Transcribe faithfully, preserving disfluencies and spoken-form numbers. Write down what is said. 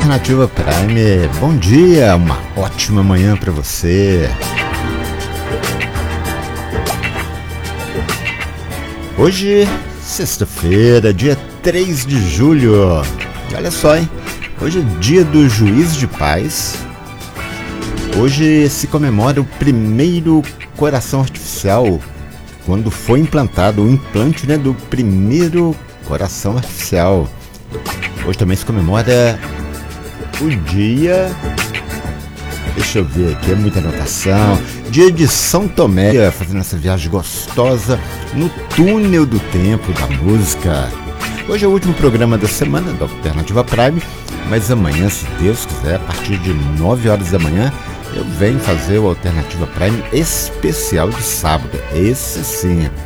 Alternativa Prime. Bom dia, uma ótima manhã para você. Hoje, sexta-feira, dia três de julho. E olha só, hein? Hoje é dia do Juiz de Paz. Hoje se comemora o primeiro coração artificial, quando foi implantado o implante, né, do primeiro coração artificial. Hoje também se comemora o dia, deixa eu ver aqui, é muita anotação, dia de São Tomé, fazendo essa viagem gostosa no túnel do tempo da música. Hoje é o último programa da semana da Alternativa Prime, mas amanhã, se Deus quiser, a partir de nove horas da manhã, eu venho fazer o Alternativa Prime especial de sábado, esse sim.